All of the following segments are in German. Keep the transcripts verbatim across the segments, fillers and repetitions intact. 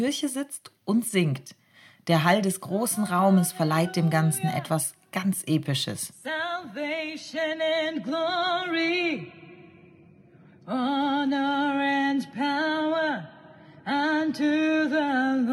Kirche sitzt und singt. Der Hall des großen Raumes verleiht dem Ganzen etwas ganz Episches. Salvation and glory, honor and power unto the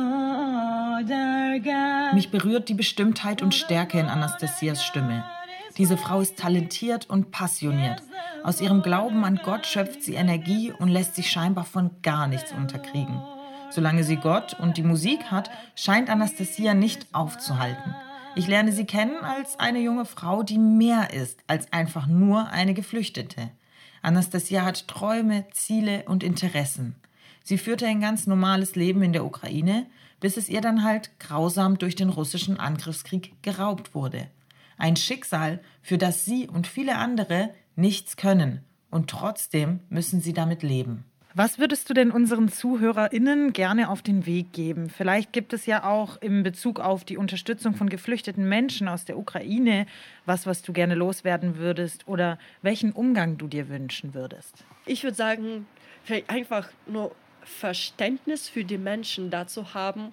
Lord our God. Mich berührt die Bestimmtheit und Stärke in Anastasias Stimme. Diese Frau ist talentiert und passioniert. Aus ihrem Glauben an Gott schöpft sie Energie und lässt sich scheinbar von gar nichts unterkriegen. Solange sie Gott und die Musik hat, scheint Anastasia nicht aufzuhalten. Ich lerne sie kennen als eine junge Frau, die mehr ist als einfach nur eine Geflüchtete. Anastasia hat Träume, Ziele und Interessen. Sie führte ein ganz normales Leben in der Ukraine, bis es ihr dann halt grausam durch den russischen Angriffskrieg geraubt wurde. Ein Schicksal, für das sie und viele andere nichts können. Und trotzdem müssen sie damit leben. Was würdest du denn unseren ZuhörerInnen gerne auf den Weg geben? Vielleicht gibt es ja auch in Bezug auf die Unterstützung von geflüchteten Menschen aus der Ukraine was, was du gerne loswerden würdest oder welchen Umgang du dir wünschen würdest. Ich würde sagen, vielleicht einfach nur Verständnis für die Menschen dazu haben,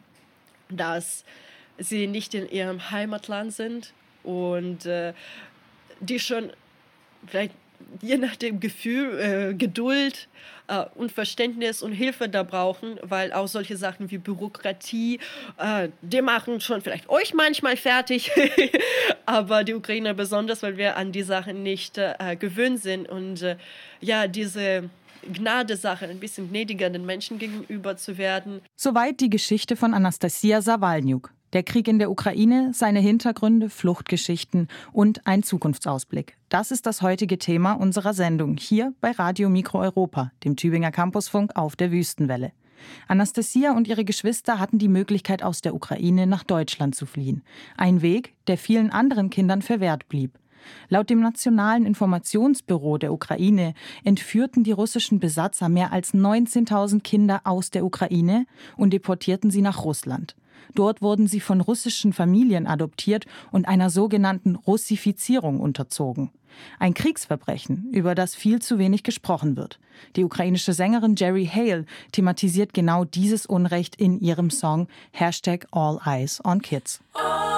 dass sie nicht in ihrem Heimatland sind und äh, die schon vielleicht je nach dem Gefühl, äh, Geduld äh, und Verständnis und Hilfe da brauchen, weil auch solche Sachen wie Bürokratie, äh, die machen schon vielleicht euch manchmal fertig, aber die Ukrainer besonders, weil wir an die Sachen nicht äh, gewöhnt sind und äh, ja, diese Gnade-Sache, ein bisschen gnädiger den Menschen gegenüber zu werden. Soweit die Geschichte von Anastasia Sawalniuk. Der Krieg in der Ukraine, seine Hintergründe, Fluchtgeschichten und ein Zukunftsausblick. Das ist das heutige Thema unserer Sendung hier bei Radio Mikro Europa, dem Tübinger Campusfunk auf der Wüstenwelle. Anastasia und ihre Geschwister hatten die Möglichkeit, aus der Ukraine nach Deutschland zu fliehen. Ein Weg, der vielen anderen Kindern verwehrt blieb. Laut dem Nationalen Informationsbüro der Ukraine entführten die russischen Besatzer mehr als neunzehntausend Kinder aus der Ukraine und deportierten sie nach Russland. Dort wurden sie von russischen Familien adoptiert und einer sogenannten Russifizierung unterzogen. Ein Kriegsverbrechen, über das viel zu wenig gesprochen wird. Die ukrainische Sängerin Jerry Hale thematisiert genau dieses Unrecht in ihrem Song Hashtag All Eyes on Kids.